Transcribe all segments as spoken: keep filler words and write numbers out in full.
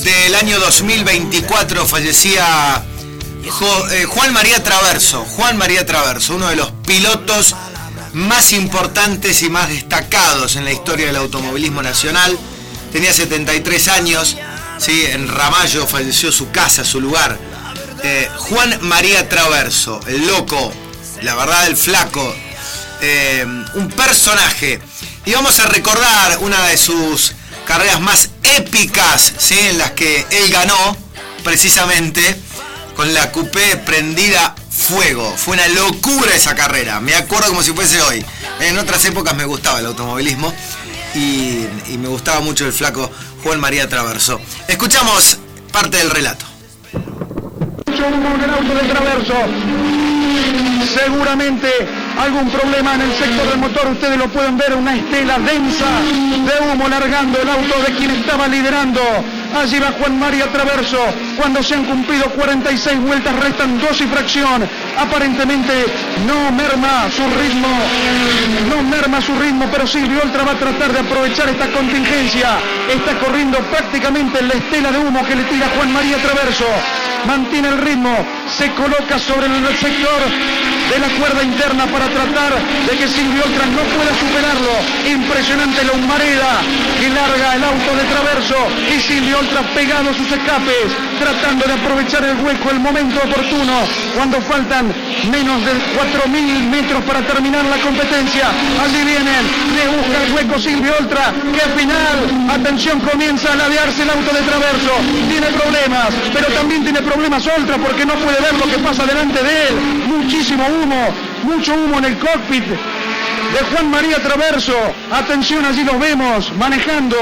del año dos mil veinticuatro fallecía Jo, eh, Juan María Traverso. Juan María Traverso, uno de los pilotos más importantes y más destacados en la historia del automovilismo nacional. Tenía setenta y tres años, ¿sí? En Ramallo falleció su casa, su lugar. Eh, Juan María Traverso, el loco, la verdad, el flaco, eh, un personaje. Y vamos a recordar una de sus carreras más épicas, ¿sí? En las que él ganó, precisamente, con la coupé prendida fuego. Fue una locura esa carrera, me acuerdo como si fuese hoy. En otras épocas me gustaba el automovilismo y, y me gustaba mucho el flaco Juan María Traverso. Escuchamos parte del relato. En el auto de Traverso, seguramente algún problema en el sector del motor. Ustedes lo pueden ver, una estela densa de humo largando el auto de quien estaba liderando. Allí va Juan María Traverso. Cuando se han cumplido cuarenta y seis vueltas, restan dos y fracción. Aparentemente no merma su ritmo, no merma su ritmo, pero Silvio Oltra va a tratar de aprovechar esta contingencia. Está corriendo prácticamente en la estela de humo que le tira Juan María Traverso. Mantiene el ritmo, se coloca sobre el sector de la cuerda interna para tratar de que Silvio Oltra no pueda superarlo. Impresionante la humareda que larga el auto de Traverso y Silvio Oltra pegado a sus escapes, tratando de aprovechar el hueco, el momento oportuno, cuando faltan menos de cuatro mil metros para terminar la competencia. Allí vienen, le busca el hueco Silvio Oltra, que final, atención, comienza a ladearse el auto de Traverso. Tiene problemas, pero también tiene problemas Oltra porque no puede ver lo que pasa delante de él. Muchísimo humo, mucho humo en el cockpit de Juan María Traverso. Atención, allí lo vemos manejando,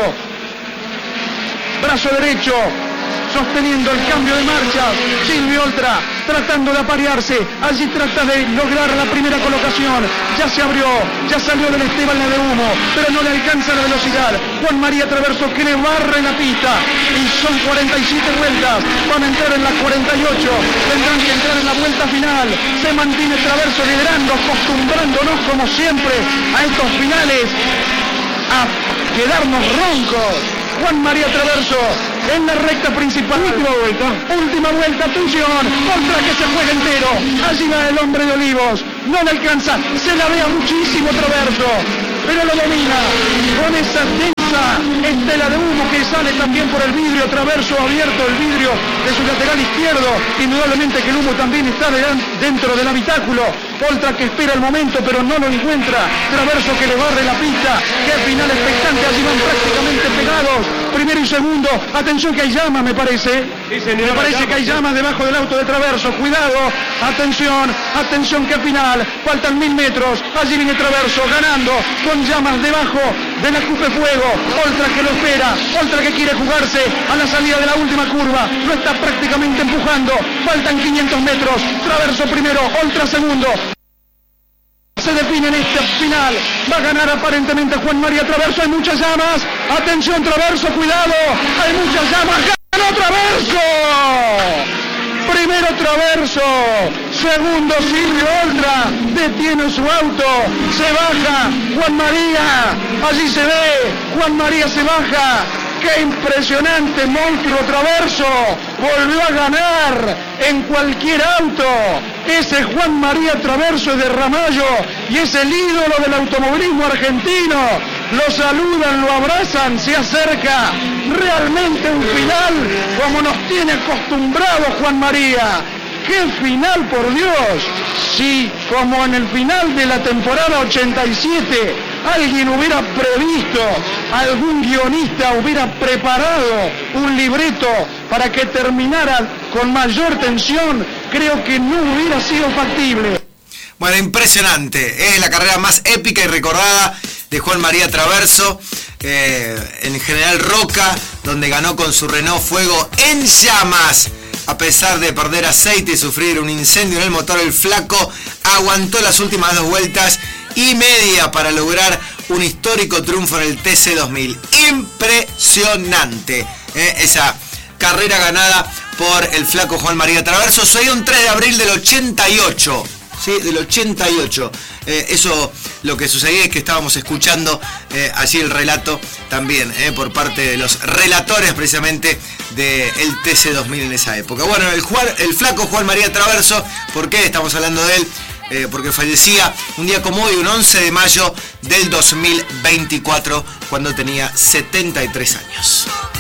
brazo derecho, sosteniendo el cambio de marcha. Silvio Oltra tratando de aparearse, allí trata de lograr la primera colocación. Ya se abrió, ya salió del Esteban la de humo, pero no le alcanza la velocidad. Juan María Traverso que le barre la pista y son cuarenta y siete vueltas, van a entrar en las cuarenta y ocho, tendrán que entrar en la vuelta final. Se mantiene Traverso liderando, acostumbrándonos como siempre a estos finales a quedarnos roncos. Juan María Traverso en la recta principal. Última vuelta. Última vuelta, atención. Contra que se juega entero. Allí va el hombre de Olivos. No le alcanza. Se la vea muchísimo Traverso, pero lo domina con esa densa estela de humo que sale también por el vidrio. Traverso abierto el vidrio de su lateral izquierdo. Indudablemente que el humo también está dentro del habitáculo. Oltra que espera el momento pero no lo encuentra. Traverso que le barre la pista. Qué final expectante. Allí van prácticamente pegados. Primero y segundo. Atención que hay llama, me parece. Sí, señor, me parece que hay llamas debajo del auto de Traverso. Cuidado. Atención. Atención que final. Faltan mil metros. Allí viene Traverso ganando con llamas debajo de la Coupé Fuego. Oltra que lo espera. Oltra que quiere jugarse a la salida de la última curva. Lo está prácticamente empujando. Faltan quinientos metros. Traverso primero. Oltra segundo. Se define en este final. Va a ganar aparentemente Juan María Traverso. Hay muchas llamas. Atención Traverso, cuidado. Hay muchas llamas. ¡Ganó Traverso! Primero Traverso. Segundo Silvio Oltra. Detiene su auto. Se baja Juan María. Allí se ve. Juan María se baja. ¡Qué impresionante, monstruo Traverso! Volvió a ganar en cualquier auto. Ese Juan María Traverso de Ramallo y es el ídolo del automovilismo argentino. Lo saludan, lo abrazan, se acerca. Realmente un final como nos tiene acostumbrados Juan María. ¡Qué final, por Dios! Si, como en el final de la temporada ochenta y siete, alguien hubiera previsto, algún guionista hubiera preparado un libreto para que terminara con mayor tensión, creo que no hubiera sido factible. Bueno, impresionante. Es la carrera más épica y recordada de Juan María Traverso eh, en General Roca, donde ganó con su Renault Fuego en llamas. A pesar de perder aceite y sufrir un incendio en el motor, el flaco aguantó las últimas dos vueltas y media para lograr un histórico triunfo en el T C dos mil. Impresionante ¿eh? Esa carrera ganada por el flaco Juan María Traverso. Soy un tres de abril del ochenta y ocho. ¿Sí? Del ochenta y ocho. Eh, eso lo que sucedía es que estábamos escuchando eh, allí el relato también eh, por parte de los relatores precisamente del T C dos mil en esa época. Bueno, el, Juan, el flaco Juan María Traverso, ¿por qué estamos hablando de él? Eh, porque fallecía un día como hoy, un once de mayo del dos mil veinticuatro, cuando tenía setenta y tres años.